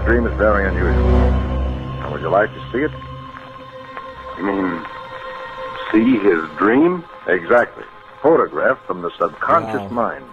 dream is very unusual. Now, would you like to see it? You mean, see his dream? Exactly. Photographed from the subconscious mind.